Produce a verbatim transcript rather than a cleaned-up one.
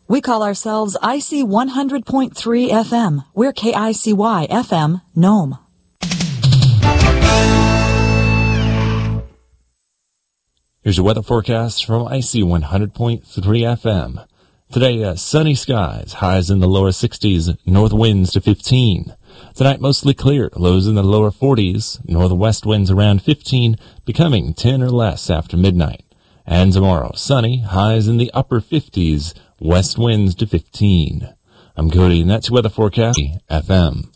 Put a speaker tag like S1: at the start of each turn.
S1: We call ourselves I C one hundred point three F M. We're K I C Y F M, Nome.
S2: Here's your weather forecast from I C one hundred point three F M. Today, uh, sunny skies, highs in the lower sixties, north winds to fifteen. Tonight, mostly clear, lows in the lower forties, northwest winds around fifteen, becoming ten or less after midnight. And tomorrow, sunny, highs in the upper fifties, west winds to fifteen. I'm Cody, and that's your weather forecast, F M.